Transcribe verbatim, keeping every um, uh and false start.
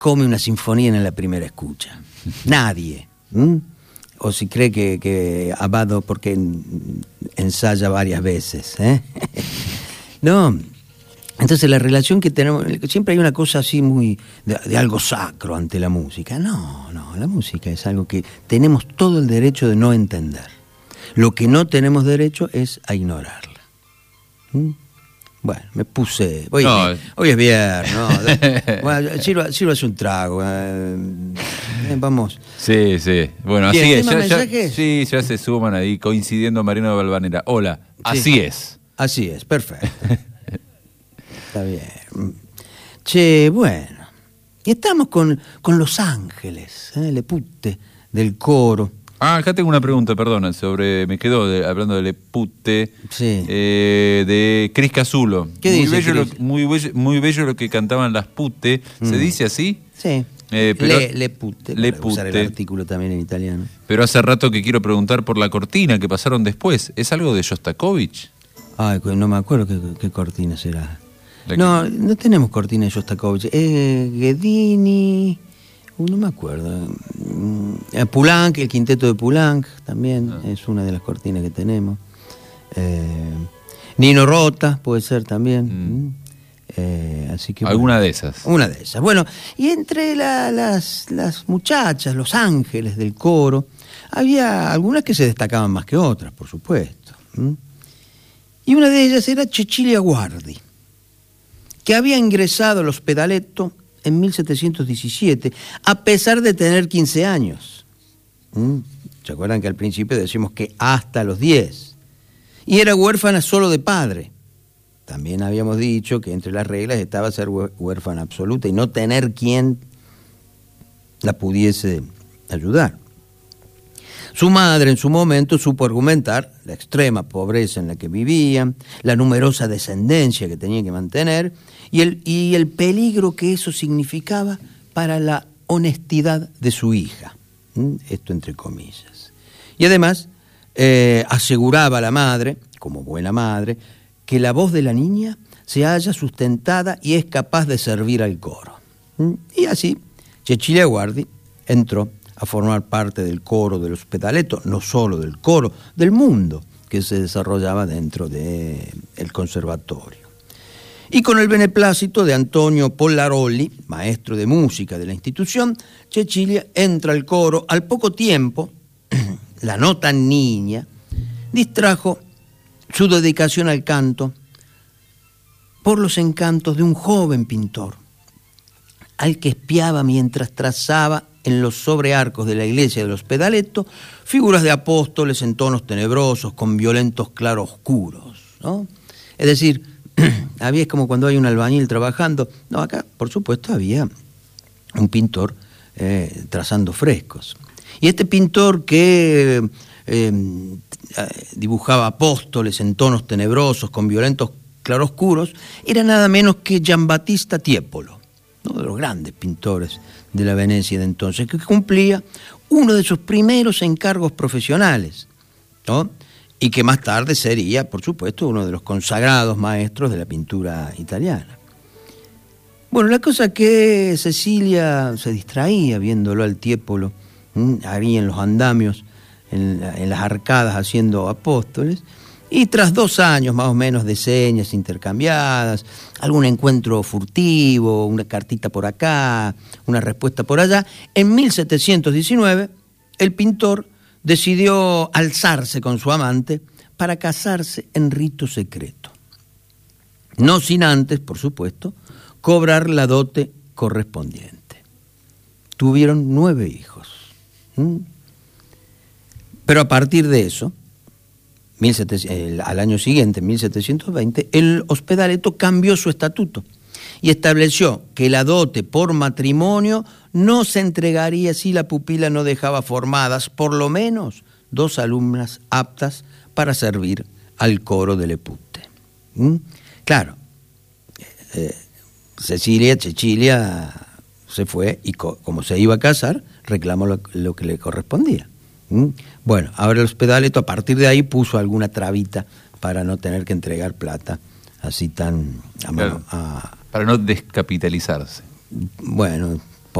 come una sinfonía en la primera escucha. Nadie. ¿Mm? O si cree que, que Abbado porque ensaya varias veces. ¿eh? No. Entonces la relación que tenemos, siempre hay una cosa así muy de, de algo sacro ante la música. No, no, la música es algo que tenemos todo el derecho de no entender. Lo que no tenemos derecho es a ignorarla. ¿Mm? Bueno, me puse... Hoy, no. hoy es viernes, ¿no? Bueno, sirva, sirva hace un trago. Eh, vamos. Sí, sí. Bueno, Bien, así es. Ya, ya, sí, ya se suman ahí, coincidiendo Mariano Balvanera. Hola, sí. Así es. Así es, perfecto. Está bien. Che, bueno. Y estamos con, con Los Ángeles, ¿eh? Le Putte, del coro. Ah, acá tengo una pregunta, perdona, sobre, me quedo de, hablando de Le Putte, sí. eh, de Cris Casulo. ¿Qué muy dice bello Cris? Lo, muy, bello, muy bello lo que cantaban las Putte, mm. ¿se dice así? Sí, eh, pero, Le, le Putte, Le para usar el artículo también en italiano. Pero hace rato que quiero preguntar por la cortina que pasaron después, ¿es algo de Shostakovich? Ay, no me acuerdo qué, qué cortina será. No, no tenemos cortina de Shostakovich, eh, Ghedini... Uh, no me acuerdo. Eh, Poulenc, el quinteto de Poulenc también ah. es una de las cortinas que tenemos. Eh, Nino Rota puede ser también. Mm. Eh, así que alguna bueno, de esas. Una de esas. Bueno, y entre la, las, las muchachas, los ángeles del coro, había algunas que se destacaban más que otras, por supuesto. ¿Mm? Y una de ellas era Cecilia Guardi, que había ingresado al Ospedaletto en mil setecientos diecisiete, a pesar de tener quince años. ¿Mm? ¿Se acuerdan que al principio decimos que hasta los diez? Y era huérfana solo de padre. También habíamos dicho que entre las reglas estaba ser huérfana absoluta y no tener quien la pudiese ayudar. Su madre en su momento supo argumentar la extrema pobreza en la que vivían, la numerosa descendencia que tenía que mantener y el, y el peligro que eso significaba para la honestidad de su hija. ¿Mm? Esto entre comillas. Y además eh, aseguraba a la madre, como buena madre, que la voz de la niña se halla sustentada y es capaz de servir al coro. ¿Mm? Y así, Cecilia Guardi entró a formar parte del coro del Ospedaletto, no solo del coro, del mundo que se desarrollaba dentro del conservatorio. Y con el beneplácito de Antonio Pollaroli, maestro de música de la institución, Cecilia entra al coro. Al poco tiempo, la no tan niña distrajo su dedicación al canto por los encantos de un joven pintor, al que espiaba mientras trazaba en los sobrearcos de la iglesia del Ospedaletto figuras de apóstoles en tonos tenebrosos, con violentos claroscuros, ¿no? Es decir, había, es como cuando hay un albañil trabajando. No, acá, por supuesto, había un pintor eh, trazando frescos. Y este pintor que eh, dibujaba apóstoles en tonos tenebrosos, con violentos claroscuros, era nada menos que Giambattista Tiepolo, uno de los grandes pintores de la Venecia de entonces, que cumplía uno de sus primeros encargos profesionales, ¿no? Y que más tarde sería, por supuesto, uno de los consagrados maestros de la pintura italiana. Bueno, la cosa es que Cecilia se distraía viéndolo al Tiepolo, ¿m? ahí en los andamios, en, en las arcadas haciendo apóstoles, y tras dos años más o menos de señas intercambiadas, algún encuentro furtivo, una cartita por acá, una respuesta por allá, en mil setecientos diecinueve el pintor decidió alzarse con su amante para casarse en rito secreto. No sin antes, por supuesto, cobrar la dote correspondiente. Tuvieron nueve hijos. ¿Mm? Pero a partir de eso, mil setecientos, el, al año siguiente, en mil setecientos veinte, el Ospedaletto cambió su estatuto y estableció que la dote por matrimonio no se entregaría si la pupila no dejaba formadas por lo menos dos alumnas aptas para servir al coro de Le Putte. ¿Mm? Claro, eh, Cecilia, Cecilia se fue y co- como se iba a casar, reclamó lo, lo que le correspondía. ¿Mm? Bueno, ahora el Ospedaletto a partir de ahí puso alguna trabita para no tener que entregar plata así tan a mano, claro, a, para no descapitalizarse. bueno,